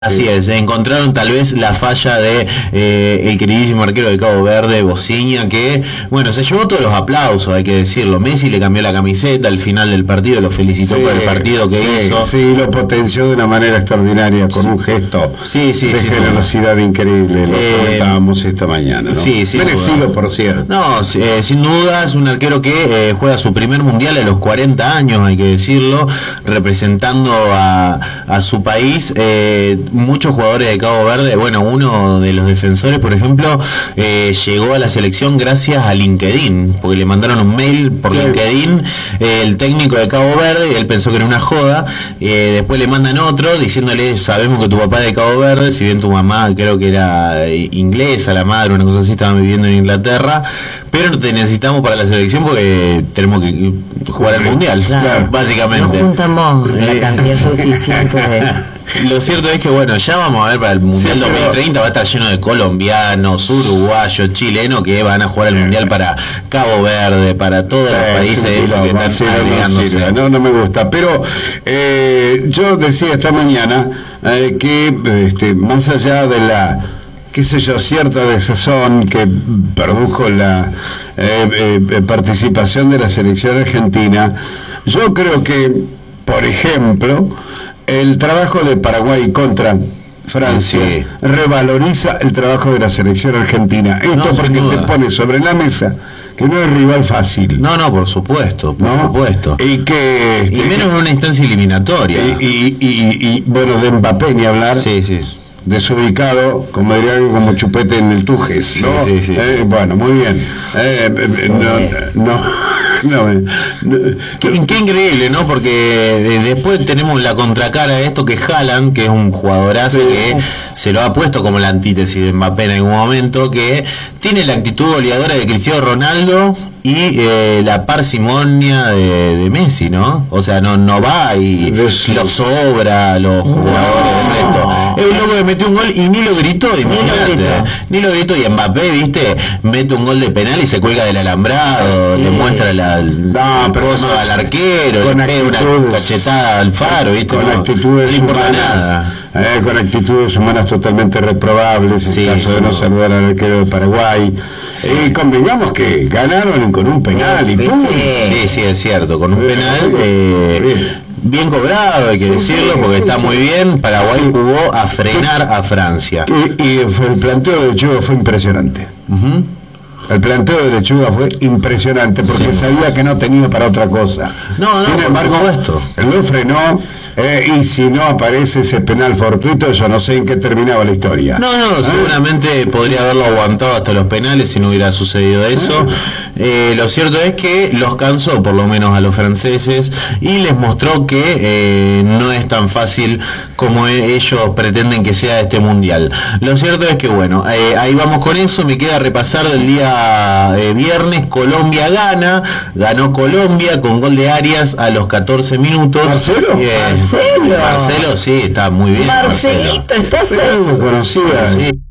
Así es, encontraron tal vez la falla de el queridísimo arquero de Cabo Verde, Bociña, que, bueno, se llevó todos los aplausos, hay que decirlo. Messi le cambió la camiseta al final del partido, lo felicitó por el partido que hizo. Sí, lo potenció de una manera extraordinaria, con un gesto de generosidad increíble, lo comentábamos esta mañana, ¿no? Sí, merecido, por cierto. No, sin duda es un arquero que juega su primer mundial a los 40 años, hay que decirlo, representando a su país. Muchos jugadores de Cabo Verde, bueno, uno de los defensores, por ejemplo, llegó a la selección gracias a LinkedIn, porque le mandaron un mail por LinkedIn, el técnico de Cabo Verde, y él pensó que era una joda, después le mandan otro diciéndole: sabemos que tu papá es de Cabo Verde, si bien tu mamá creo que era inglesa, la madre, una cosa así, estaba viviendo en Inglaterra, pero te necesitamos para la selección porque tenemos que jugar el mundial, básicamente. No juntamos la cantidad suficiente de... Lo cierto es que, bueno, ya vamos a ver para el Mundial 2030 va a estar lleno de colombianos, uruguayos, chilenos que van a jugar el Mundial para Cabo Verde, para todos los países que están agregándose. No me gusta, pero yo decía esta mañana que más allá de la, qué sé yo, cierta desazón que produjo la participación de la selección argentina, yo creo que, por ejemplo, el trabajo de Paraguay contra Francia revaloriza el trabajo de la selección argentina. Esto porque te pone sobre la mesa que no es rival fácil. No, por supuesto, por supuesto. Y que y menos en una instancia eliminatoria. Y bueno, de Mbappé ni hablar. Desubicado, como diría algo como chupete en el Tujes, ¿no? Bueno, muy bien. Qué increíble, ¿no? Porque después tenemos la contracara de esto, que es Haaland, que es un jugadorazo que se lo ha puesto como la antítesis de Mbappé en algún momento, que tiene la actitud goleadora de Cristiano Ronaldo y la parsimonia de Messi, ¿no? O sea, no va y lo sobra a los jugadores del resto. Es un loco que metió un gol y ni lo gritó, ni lo gritó, y Mbappé, viste, mete un gol de penal y se cuelga del alambrado, le muestra al arquero, le pega una cachetada al faro, viste, con actitudes no le importa nada. Con actitudes humanas totalmente reprobables, en caso de no saludar al arquero de Paraguay. Y convengamos que ganaron con un penal y ¡pum! Sí, es cierto, con un penal bien cobrado, hay que decirlo, porque está muy bien. Paraguay jugó a frenar a Francia. Y el planteo de Lechuga fue impresionante. El planteo de Lechuga fue impresionante porque sabía que no tenía para otra cosa. Sin embargo, lo frenó, y si no aparece ese penal fortuito, yo no sé en qué terminaba la historia. Seguramente podría haberlo aguantado hasta los penales si no hubiera sucedido eso. Lo cierto es que los cansó, por lo menos a los franceses, y les mostró que no es tan fácil como ellos pretenden que sea este mundial. Lo cierto es que, bueno, ahí vamos con eso. Me queda repasar del día viernes. Colombia ganó Colombia con gol de Arias a los 14 minutos. ¿Marcelo? Marcelo, sí, está muy bien. Marcelito, ¿estás ahí? Conocida.